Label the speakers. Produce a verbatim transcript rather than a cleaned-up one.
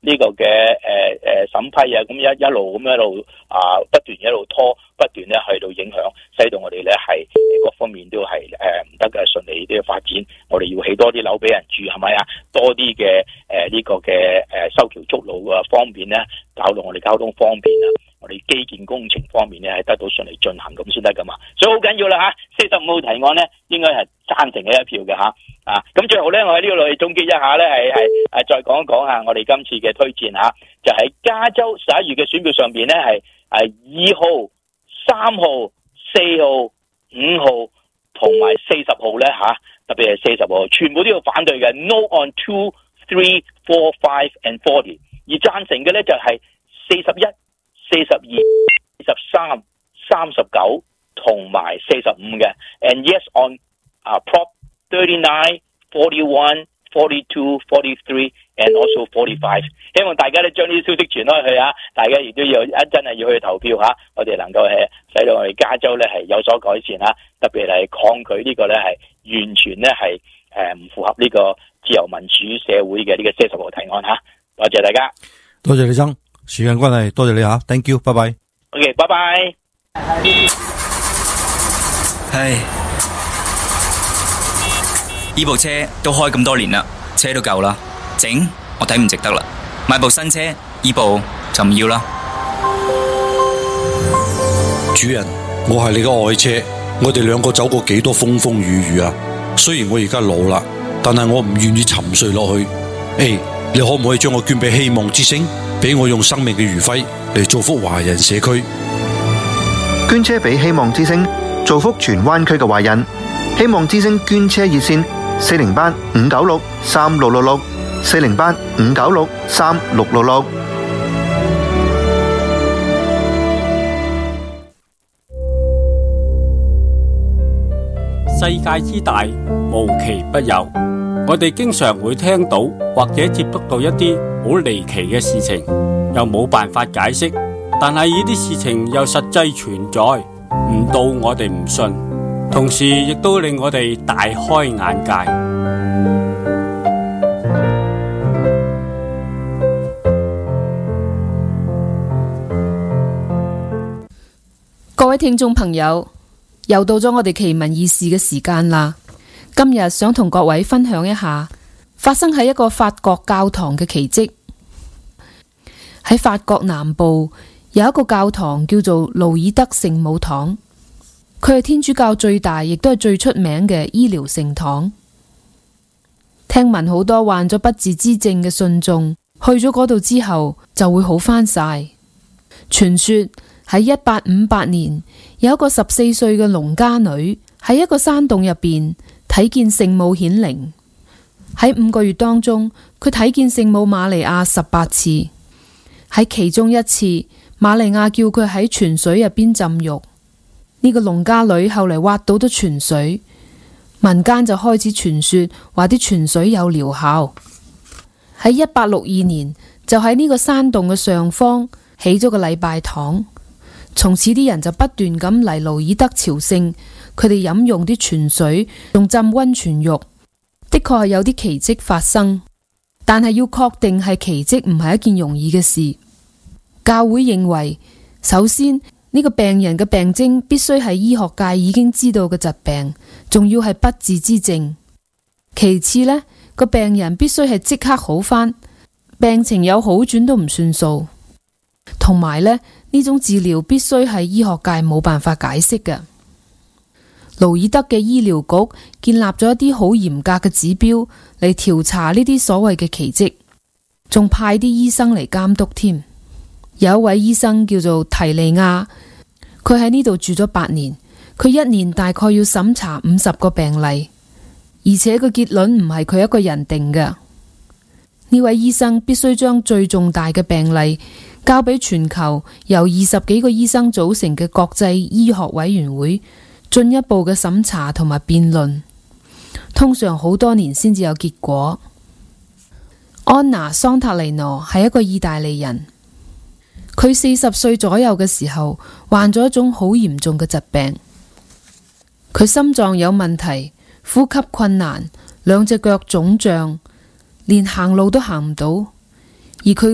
Speaker 1: 呢個嘅誒誒審批啊，咁一一路咁一路啊不斷一路拖，不斷咧去到影響，使到我哋咧係各方面都係誒唔得嘅順利啲嘅發展。我哋要起多啲樓俾人住，係咪啊？多啲嘅誒呢個嘅誒修橋築路嘅方面咧，搞到我哋交通方便啊！我哋基建工程方面咧係得到順利進行咁先得噶嘛。所以好緊要啦嚇，四十五號提案咧應該係贊成嘅一票嘅嚇。啊，咁最後咧，我喺呢度嚟總結一下咧，係係誒再講一講下我哋今次嘅推薦嚇，就喺加州十一月嘅選票上邊咧係係二號、三號、四號、五號同埋四十號咧嚇，特別係四十號，全部都要反對嘅 ，no on two, three, four, five and forty， 而贊成嘅咧就係四十一、四十二、四十三、三十九同埋四十五嘅 ，and yes on 啊、uh, prop thirty-nine, forty-one, forty-two, forty-three and also forty-five。希望大家咧將呢啲消息傳開去啊！大家亦都要一真係要去投票嚇，我哋能夠係使到我哋加州咧係有所改善嚇，特別係抗拒呢個咧係完全咧係誒唔符合呢個自由民主社會嘅呢個四十號提案嚇。多謝大家，
Speaker 2: 多謝李生，時間關係，多謝你嚇 ，thank you，拜拜。
Speaker 1: OK， 拜拜。
Speaker 3: 唉。呢部車都開咁多年啦，車都舊啦，整我睇唔值得啦，買部新車，呢部就唔要啦。
Speaker 2: 主人，我係你嘅愛車，我哋兩個走過幾多風風雨雨啊！雖然我而家老啦，但係我唔願意沉睡落去。誒，你可唔可以將我捐俾希望之星，俾我用生命嘅餘暉嚟造福華人社區？
Speaker 4: 捐車俾希望之星，造福荃灣區嘅華人。希望之星捐車熱線。四零八五九六三六六六，四零八五九六三六六六。
Speaker 5: 世界之大，無奇不有。我哋經常會聽到或者接觸到一啲好離奇嘅事情，又冇辦法解釋，但係呢啲事情又實際存在，唔到我哋唔信。同時亦都令我哋大開眼界。
Speaker 6: 各位聽眾朋友，又到咗我哋奇聞異事嘅時間啦。今日想同各位分享一下發生喺一個法國教堂嘅奇蹟。喺法國南部有一個教堂叫做盧爾德聖母堂。佢係天主教最大亦都係最出名嘅醫療聖堂。聽聞好多患咗不治之症嘅信眾去咗嗰度之後就會好返晒。傳說喺一八五八年，有一個十四歲嘅農家女喺一個山洞入邊睇見聖母顯靈。喺五個月當中，佢睇見聖母瑪利亞十八次。喺其中一次，瑪利亞叫佢喺泉水入邊浸浴。呢個農家女後嚟挖到咗泉水，民間就開始傳說話啲泉水有療效。喺一八六二年，就喺呢個山洞嘅上方起咗個禮拜堂，從此啲人就不斷咁嚟盧爾德朝聖，佢哋飲用啲泉水，仲浸溫泉浴，的確係有啲奇蹟發生。但係要確定係奇蹟唔係一件容易嘅事。教會認為，首先呢個病人嘅病徵必須係醫學界已經知道嘅疾病，仲要係不治之症。其次呢，個病人必須係即刻好返，病情有好轉都唔算數。同埋呢，呢種治療必須係醫學界冇辦法解釋嘅。盧爾德嘅醫療局建立咗一啲好嚴格嘅指標嚟調查呢啲所謂嘅奇蹟，仲派啲醫生嚟監督添。有一位醫生叫做提利亞，佢喺呢度住咗八年，佢一年大概要審查五十個病例，而且個結論唔係佢一個人定嘅。呢位醫生必須將最重大嘅病例交俾全球由二十幾個醫生組成嘅國際醫學委員會進一步嘅審查同埋辯論，通常好多年先至有結果。安娜桑塔尼諾係一個意大利人。佢四十歲左右嘅時候患咗一種好嚴重嘅疾病，佢心臟有問題，呼吸困難，兩隻腳腫脹，連行路都行唔到，而佢